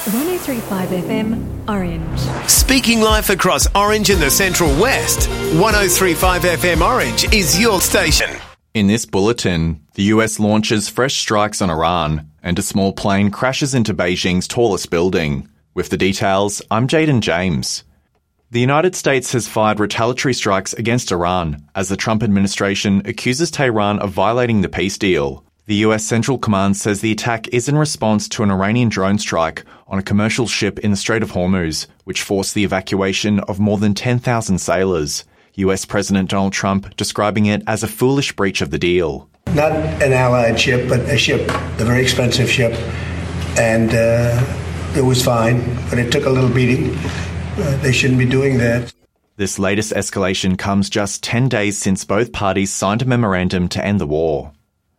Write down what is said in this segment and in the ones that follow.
103.5 FM, Orange. Speaking life across Orange and the Central West, 103.5 FM Orange is your station. In this bulletin, the US launches fresh strikes on Iran and a small plane crashes into Beijing's tallest building. With the details, I'm Jaden James. The United States has fired retaliatory strikes against Iran as the Trump administration accuses Tehran of violating the peace deal. The US Central Command says the attack is in response to an Iranian drone strike on a commercial ship in the Strait of Hormuz, which forced the evacuation of more than 10,000 sailors. US President Donald Trump describing it as a foolish breach of the deal. Not an allied ship, but a ship, a very expensive ship, and it was fine, but it took a little beating. They shouldn't be doing that. This latest escalation comes just 10 days since both parties signed a memorandum to end the war.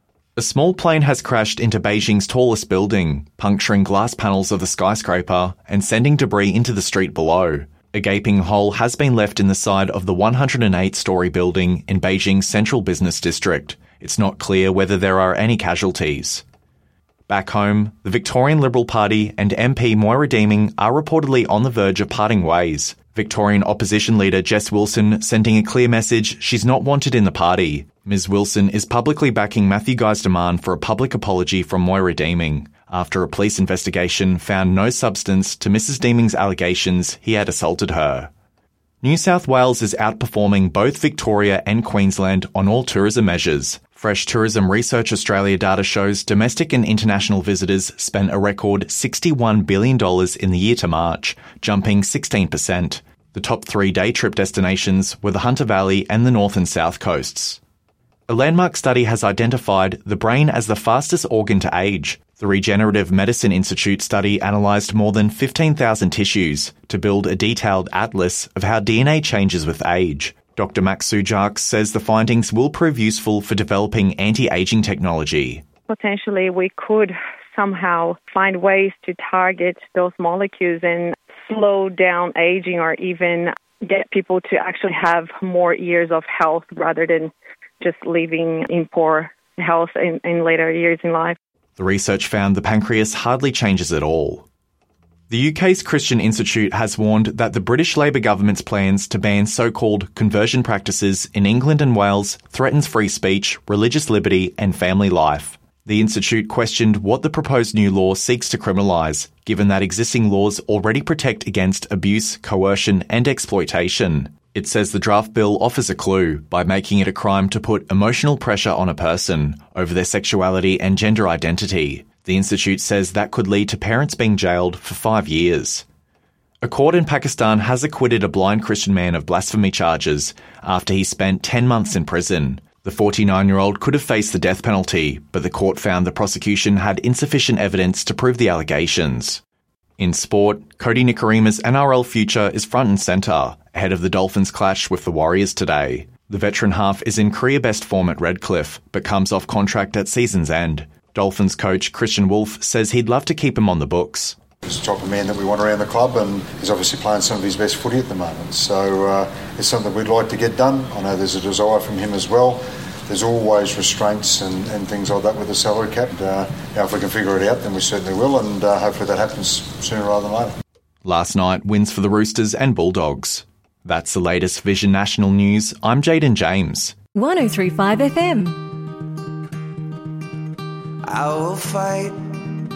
A small plane has crashed into Beijing's tallest building, puncturing glass panels of the skyscraper and sending debris into the street below. A gaping hole has been left in the side of the 108-storey building in Beijing's central business district. It's not clear whether there are any casualties. Back home, the Victorian Liberal Party and MP Moira Deeming are reportedly on the verge of parting ways. Victorian opposition leader Jess Wilson sending a clear message she's not wanted in the party. Ms Wilson is publicly backing Matthew Guy's demand for a public apology from Moira Deeming after a police investigation found no substance to Mrs Deeming's allegations he had assaulted her. New South Wales is outperforming both Victoria and Queensland on all tourism measures. Fresh Tourism Research Australia data shows domestic and international visitors spent a record $61 billion in the year to March, jumping 16%. The top 3 day trip destinations were the Hunter Valley and the North and South Coasts. A landmark study has identified the brain as the fastest organ to age. The Regenerative Medicine Institute study analysed more than 15,000 tissues to build a detailed atlas of how DNA changes with age. Dr. Max Sujarks says the findings will prove useful for developing anti-aging technology. Potentially we could somehow find ways to target those molecules and slow down aging or even get people to actually have more years of health rather than just living in poor health in later years in life. The research found the pancreas hardly changes at all. The UK's Christian Institute has warned that the British Labour government's plans to ban so-called conversion practices in England and Wales threatens free speech, religious liberty and family life. The Institute questioned what the proposed new law seeks to criminalise, given that existing laws already protect against abuse, coercion and exploitation. It says the draft bill offers a clue by making it a crime to put emotional pressure on a person over their sexuality and gender identity. The Institute says that could lead to parents being jailed for 5 years. A court in Pakistan has acquitted a blind Christian man of blasphemy charges after he spent 10 months in prison. The 49-year-old could have faced the death penalty, but the court found the prosecution had insufficient evidence to prove the allegations. In sport, Cody Nikorima's NRL future is front and centre, ahead of the Dolphins' clash with the Warriors today. The veteran half is in career-best form at Redcliffe, but comes off contract at season's end. Dolphins coach Christian Wolf says he'd love to keep him on the books. He's the type of man that we want around the club, and he's obviously playing some of his best footy at the moment. So it's something we'd like to get done. I know there's a desire from him as well. There's always restraints and things like that with the salary cap. If we can figure it out, then we certainly will, and hopefully that happens sooner rather than later. Last night, wins for the Roosters and Bulldogs. That's the latest Vision National News. I'm Jaden James. 103.5 FM. I will fight